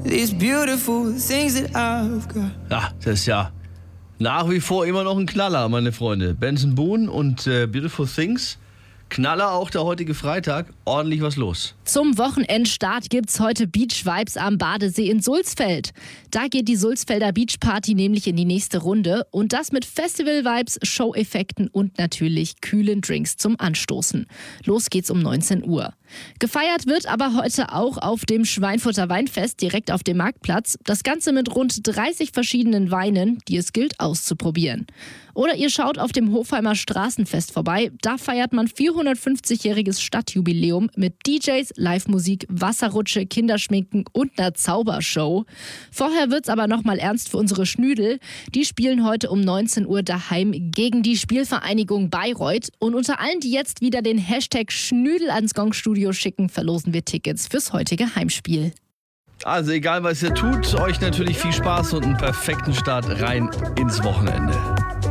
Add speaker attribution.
Speaker 1: these beautiful things that I've got.
Speaker 2: Ja, das ist ja nach wie vor immer noch ein Knaller, meine Freunde. Benson Boone und Beautiful Things. Knaller auch der heutige Freitag. Ordentlich was los.
Speaker 3: Zum Wochenendstart gibt's heute Beach Vibes am Badesee in Sulzfeld. Da geht die Sulzfelder Beach Party nämlich in die nächste Runde. Und das mit Festival-Vibes, Show-Effekten und natürlich kühlen Drinks zum Anstoßen. Los geht's um 19 Uhr. Gefeiert wird aber heute auch auf dem Schweinfurter Weinfest direkt auf dem Marktplatz. Das Ganze mit rund 30 verschiedenen Weinen, die es gilt auszuprobieren. Oder ihr schaut auf dem Hofheimer Straßenfest vorbei. Da feiert man 450-jähriges Stadtjubiläum mit DJs, Live-Musik, Wasserrutsche, Kinderschminken und einer Zaubershow. Vorher wird's aber nochmal ernst für unsere Schnüdel. Die spielen heute um 19 Uhr daheim gegen die Spielvereinigung Bayreuth. Und unter allen, die jetzt wieder den Hashtag Schnüdel ans Gongstudio schicken, verlosen wir Tickets fürs heutige Heimspiel.
Speaker 2: Also egal, was ihr tut, euch natürlich viel Spaß und einen perfekten Start rein ins Wochenende.